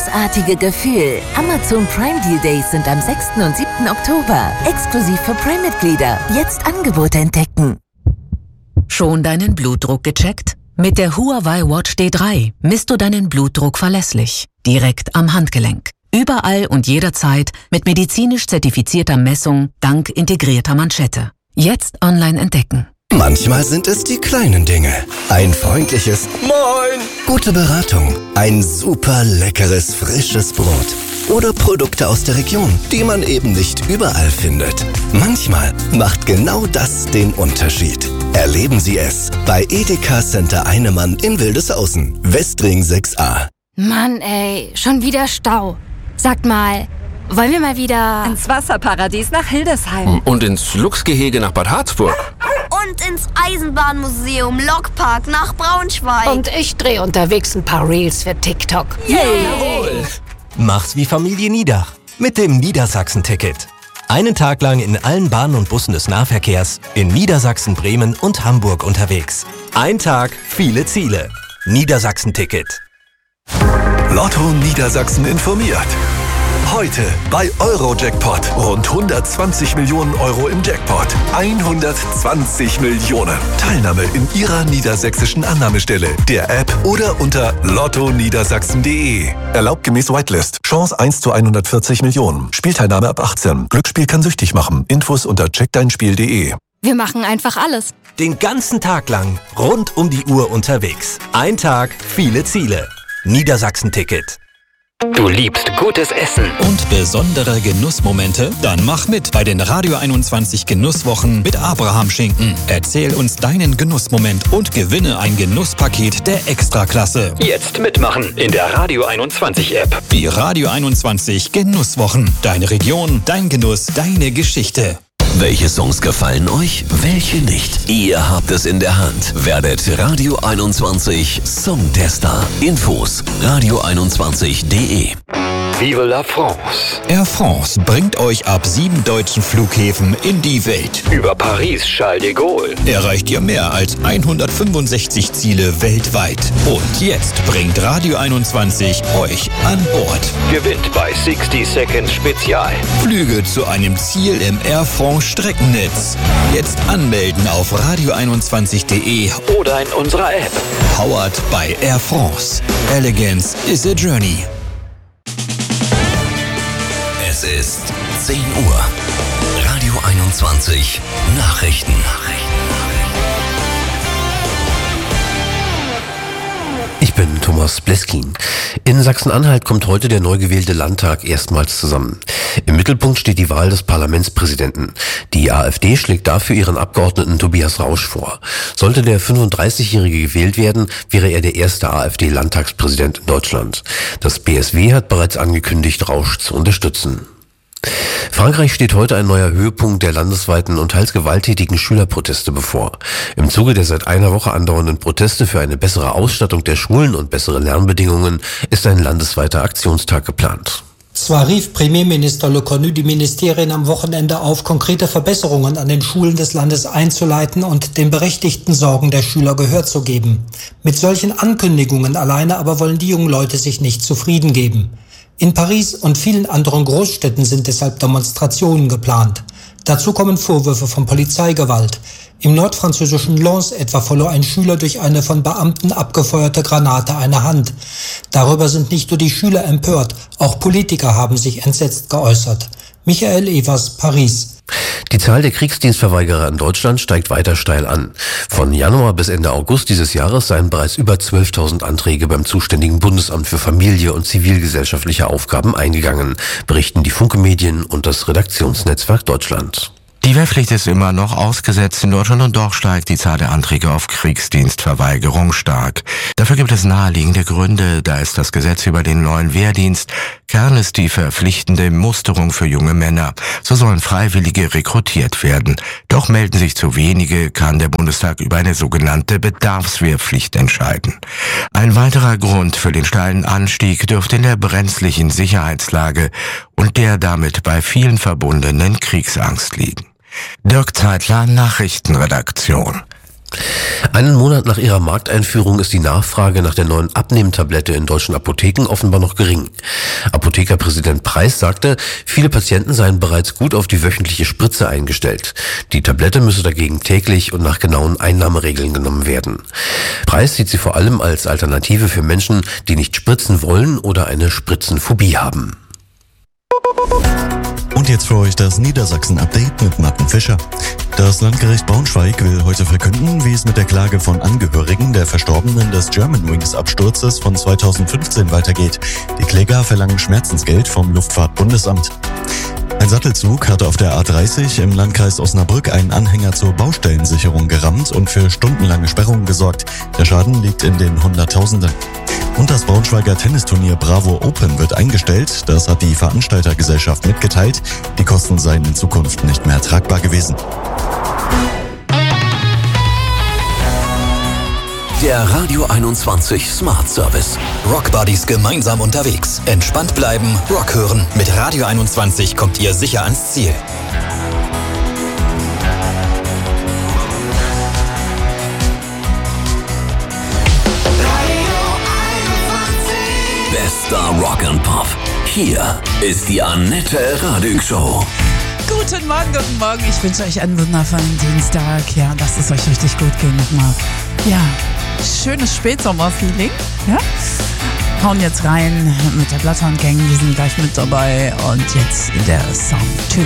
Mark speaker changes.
Speaker 1: großartige Gefühl. Amazon Prime Deal Days sind am 6. und 7. Oktober. Exklusiv für Prime-Mitglieder. Jetzt Angebote entdecken.
Speaker 2: Schon deinen Blutdruck gecheckt? Mit der Huawei Watch D3 misst du deinen Blutdruck verlässlich. Direkt am Handgelenk. Überall und jederzeit mit medizinisch zertifizierter Messung dank integrierter Manschette. Jetzt online entdecken.
Speaker 3: Manchmal sind es die kleinen Dinge. Ein freundliches Moin, gute Beratung, ein super leckeres, frisches Brot oder Produkte aus der Region, die man eben nicht überall findet. Manchmal macht genau das den Unterschied. Erleben Sie es bei Edeka Center Einemann in Wildeshausen, Westring 6a.
Speaker 4: Mann ey, schon wieder Stau. Sagt mal, wollen wir mal wieder
Speaker 5: ins Wasserparadies nach Hildesheim
Speaker 6: und ins Luchsgehege nach Bad Harzburg
Speaker 7: und ins Eisenbahnmuseum Lokpark nach Braunschweig.
Speaker 8: Und ich drehe unterwegs ein paar Reels für TikTok.
Speaker 9: Jawohl! Mach's wie Familie Niedach mit dem Niedersachsen-Ticket. Einen Tag lang in allen Bahnen und Bussen des Nahverkehrs in Niedersachsen, Bremen und Hamburg unterwegs. Ein Tag, viele Ziele. Niedersachsen-Ticket.
Speaker 10: Lotto Niedersachsen informiert. Heute bei Eurojackpot. Rund 120 Millionen Euro im Jackpot. 120 Millionen. Teilnahme in Ihrer niedersächsischen Annahmestelle, der App oder unter lottoniedersachsen.de. Erlaubt gemäß Whitelist. Chance 1 zu 140 Millionen. Spielteilnahme ab 18. Glücksspiel kann süchtig machen. Infos unter checkdeinspiel.de.
Speaker 4: Wir machen einfach alles.
Speaker 9: Den ganzen Tag lang rund um die Uhr unterwegs. Ein Tag, viele Ziele. Niedersachsen-Ticket.
Speaker 11: Du liebst gutes Essen
Speaker 12: und besondere Genussmomente? Dann mach mit bei den Radio 21 Genusswochen mit Abraham Schinken. Erzähl uns deinen Genussmoment und gewinne ein Genusspaket der Extraklasse.
Speaker 11: Jetzt mitmachen in der Radio 21 App.
Speaker 12: Die Radio 21 Genusswochen. Deine Region, dein Genuss, deine Geschichte.
Speaker 13: Welche Songs gefallen euch? Welche nicht? Ihr habt es in der Hand. Werdet Radio 21 Songtester. Infos radio21.de.
Speaker 11: Vive la France.
Speaker 12: Air France bringt euch ab 7 deutschen Flughäfen in die Welt.
Speaker 11: Über Paris Charles de Gaulle
Speaker 12: erreicht ihr mehr als 165 Ziele weltweit. Und jetzt bringt Radio 21 euch an Bord.
Speaker 11: Gewinnt bei 60 Seconds Spezial.
Speaker 12: Flüge zu einem Ziel im Air France Streckennetz. Jetzt anmelden auf radio21.de
Speaker 11: oder in unserer App.
Speaker 12: Powered by Air France. Elegance is a journey.
Speaker 13: Es ist 10 Uhr. Radio 21 Nachrichten.
Speaker 14: Ich bin Thomas Bleskin. In Sachsen-Anhalt kommt heute der neu gewählte Landtag erstmals zusammen. Im Mittelpunkt steht die Wahl des Parlamentspräsidenten. Die AfD schlägt dafür ihren Abgeordneten Tobias Rausch vor. Sollte der 35-Jährige gewählt werden, wäre er der erste AfD-Landtagspräsident in Deutschland. Das BSW hat bereits angekündigt, Rausch zu unterstützen. Frankreich steht heute ein neuer Höhepunkt der landesweiten und teils gewalttätigen Schülerproteste bevor. Im Zuge der seit einer Woche andauernden Proteste für eine bessere Ausstattung der Schulen und bessere Lernbedingungen ist ein landesweiter Aktionstag geplant.
Speaker 15: Zwar rief Premierminister Le Cornu die Ministerien am Wochenende auf, konkrete Verbesserungen an den Schulen des Landes einzuleiten und den berechtigten Sorgen der Schüler Gehör zu geben. Mit solchen Ankündigungen alleine aber wollen die jungen Leute sich nicht zufrieden geben. In Paris und vielen anderen Großstädten sind deshalb Demonstrationen geplant. Dazu kommen Vorwürfe von Polizeigewalt. Im nordfranzösischen Lens etwa verlor ein Schüler durch eine von Beamten abgefeuerte Granate eine Hand. Darüber sind nicht nur die Schüler empört, auch Politiker haben sich entsetzt geäußert. Michael Evers, Paris.
Speaker 14: Die Zahl der Kriegsdienstverweigerer in Deutschland steigt weiter steil an. Von Januar bis Ende August dieses Jahres seien bereits über 12.000 Anträge beim zuständigen Bundesamt für Familie und zivilgesellschaftliche Aufgaben eingegangen, berichten die Funke-Medien und das Redaktionsnetzwerk Deutschland.
Speaker 16: Die Wehrpflicht ist immer noch ausgesetzt in Deutschland und doch steigt die Zahl der Anträge auf Kriegsdienstverweigerung stark. Dafür gibt es naheliegende Gründe, da ist das Gesetz über den neuen Wehrdienst. Kern ist die verpflichtende Musterung für junge Männer. So sollen Freiwillige rekrutiert werden. Doch melden sich zu wenige, kann der Bundestag über eine sogenannte Bedarfswehrpflicht entscheiden. Ein weiterer Grund für den steilen Anstieg dürfte in der brenzlichen Sicherheitslage und der damit bei vielen verbundenen Kriegsangst liegen. Dirk Zeitler, Nachrichtenredaktion.
Speaker 14: Einen Monat nach ihrer Markteinführung ist die Nachfrage nach der neuen Abnehmtablette in deutschen Apotheken offenbar noch gering. Apothekerpräsident Preis sagte, viele Patienten seien bereits gut auf die wöchentliche Spritze eingestellt. Die Tablette müsse dagegen täglich und nach genauen Einnahmeregeln genommen werden. Preis sieht sie vor allem als Alternative für Menschen, die nicht spritzen wollen oder eine Spritzenphobie haben.
Speaker 17: Und jetzt für euch das Niedersachsen-Update mit Martin Fischer. Das Landgericht Braunschweig will heute verkünden, wie es mit der Klage von Angehörigen der Verstorbenen des Germanwings-Absturzes von 2015 weitergeht. Die Kläger verlangen Schmerzensgeld vom Luftfahrtbundesamt. Ein Sattelzug hatte auf der A30 im Landkreis Osnabrück einen Anhänger zur Baustellensicherung gerammt und für stundenlange Sperrungen gesorgt. Der Schaden liegt in den Hunderttausenden. Und das Braunschweiger Tennisturnier Bravo Open wird eingestellt. Das hat die Veranstaltergesellschaft mitgeteilt. Die Kosten seien in Zukunft nicht mehr tragbar gewesen.
Speaker 13: Der Radio 21 Smart Service.
Speaker 12: Rock Buddies gemeinsam unterwegs. Entspannt bleiben, Rock hören. Mit Radio 21 kommt ihr sicher ans Ziel.
Speaker 13: Bester Rock and Pop. Hier ist die Annette Radig Show.
Speaker 18: Guten Morgen. Ich wünsche euch einen wundervollen Dienstag. Ja, lasst es euch richtig gut gehen nochmal. Ja, schönes Spätsommer-Feeling. Ja, hauen jetzt rein mit der Bloodhound Gang. Die sind gleich mit dabei. Und jetzt der Song 2.